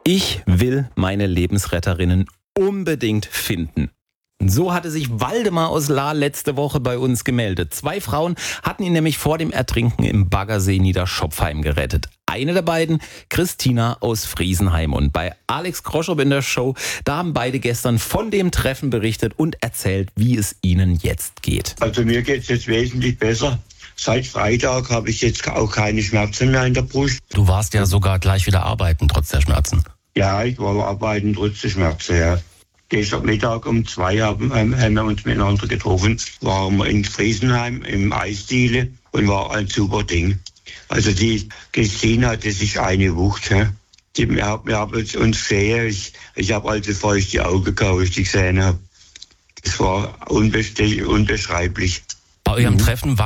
Ich will meine Lebensretterinnen unbedingt finden. So hatte sich Waldemar aus Lahr letzte Woche bei uns gemeldet. 2 Frauen hatten ihn nämlich vor dem Ertrinken im Baggersee Niederschopfheim gerettet. Eine der beiden, Christina aus Friesenheim. Und bei Alex Kroschow in der Show, da haben beide gestern von dem Treffen berichtet und erzählt, wie es ihnen jetzt geht. Also mir geht es jetzt wesentlich besser. Seit Freitag habe ich jetzt auch keine Schmerzen mehr in der Brust. Du warst ja sogar gleich wieder arbeiten, trotz der Schmerzen. Ja, ich war arbeiten trotz der Schmerzen, ja. Gestern Mittag um 2 haben wir uns miteinander getroffen. Waren wir in Friesenheim im Eisdiele und war ein super Ding. Also die Christina, das ist eine Wucht. Wir haben uns gesehen. Ich habe also feucht die Augen gehabt, als ich die gesehen habe. Das war unbeschreiblich. Bei eurem Treffen war